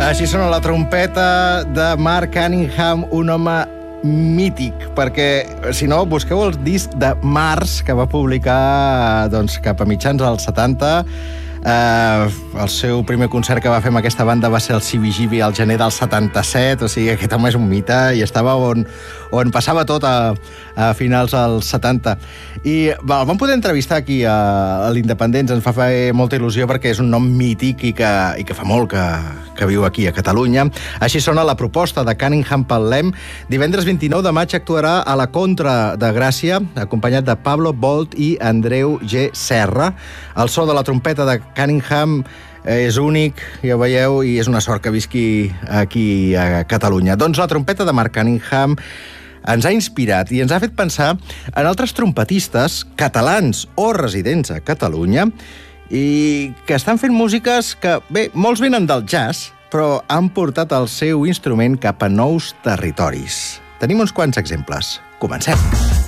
Així sona la trompeta de Mark Cunningham, un home mític, perquè, si no, busqueu el disc de Mars, que va publicar cap a mitjans dels 70. El seu primer concert que va fer amb aquesta banda va ser el CBGB al gener del 77, o sigui, aquest home és un mite i estava on passava tot a finals dels 70. I el vam poder entrevistar aquí a l'Independents, ens fa molta il·lusió perquè és un nom mític i que fa molt que viu aquí a Catalunya. Així sona la proposta de Cunningham pel Lem. Divendres 29 de maig actuarà a la Contra de Gràcia, acompanyat de Pablo Bolt i Andreu G. Serra. El so de la trompeta de Cunningham és únic, ja ho veieu, i és una sort que visqui aquí a Catalunya. Doncs la trompeta de Mark Cunningham ens ha inspirat i ens ha fet pensar en altres trompetistes catalans o residents a Catalunya i que estan fent músiques que, bé, molts venen del jazz, però han portat el seu instrument cap a nous territoris. Tenim uns quants exemples. Comencem.